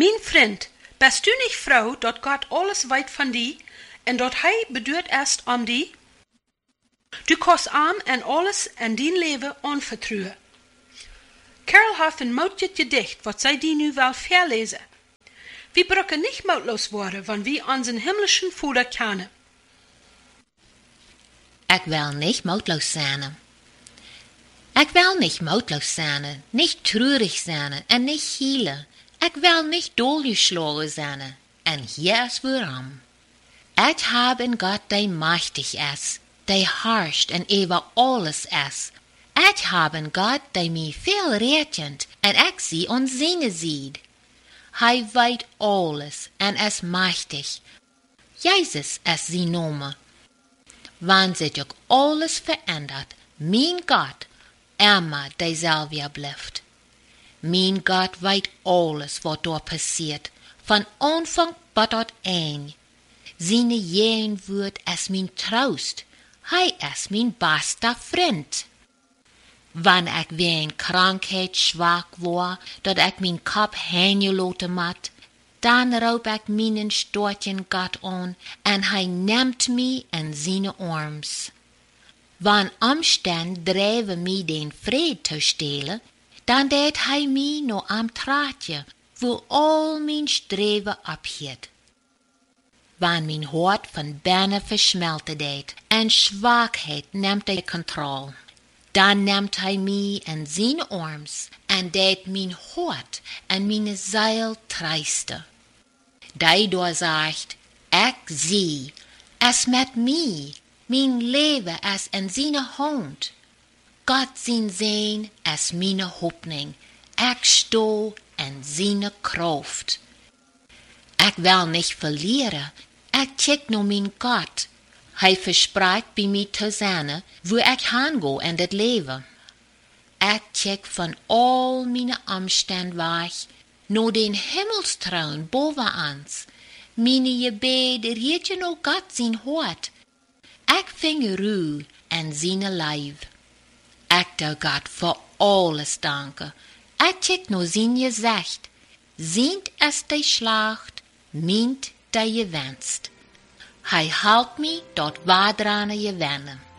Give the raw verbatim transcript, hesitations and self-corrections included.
Mijn vriend, bist du nicht froh, dat Gott alles weet van die en dat hij bedoelt erst om die? Du kannst arm en alles in dien leven onvertrouwen. Carol heeft een moutje gedicht, wat zij die nu wel verlezen. Wir brücken nicht mautlos worden, wenn wir unseren himmlischen Vater kennen. Ik wil nicht mautlos sein. Ik wil nicht mautlos sein, nicht traurig sein en nicht hielen. Ik wil nicht doodgeschlagen sein. En hier is waarom. Ik heb in Gott, die machtig is, die herrscht en über alles is. Ik heb in Gott, die mij veel redt en ik zie on seine ziet. Hij weet alles en is machtig. Jezus is zijn Name. Wanneer zich ook alles verändert, mijn Gott, immer dezelfde blijft. Mijn Gott weet alles wat daar passiert, van Anfang bis tot eind. Zijn jeen woord is mijn troost. Hij is mijn beste vriend. Wanneer ik weer in krankheid zwak word, dat ik mijn kop heengeloten moet, dan roep ik mijn stortjen Gott aan en hij neemt mij in zijn arms. Wanneer omstand drijven mij den vrede te stelen, dan deed hij mij nog am traatje, wo al mijn streven ophield. Wanneer mijn hart van binnen versmelten deed en zwakheid neemt hij controle, dan neemt hij mij in zijn arms en deed mijn hart en mijn ziel troosten. Daardoor zegt, ik zie, es met mij, mijn leven is in zijn hand. God zijn zijn is mijn hoopning, ik sto in zijn kracht. Ik wil niet verlieren, ik check naar mijn God. Hij verspreekt bij mij te zijn, wo ik heen go in dit leven. Ik check van al mijn omstand weg, naar den hemelstroon boven ons. Mijn gebed riet je naar God zijn hart. Ik ving ruw in zijn lijf. Ik doe God voor alles danken. Ik check naar zijn gezicht. Sint is die slacht, mint die je wenst. Hij helpt mij tot waardrane je wennen.